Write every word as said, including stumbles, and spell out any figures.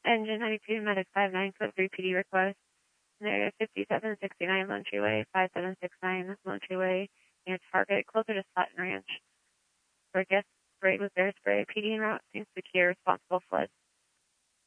Engine ninety-two, Medic five nine, code three P D request. Area fifty-seven sixty-nine Lone Tree Way, five seven six nine Lone Tree Way, near Target, closer to Sutton Ranch. For guest sprayed with bear spray, P D en route seems secure, responsible flood.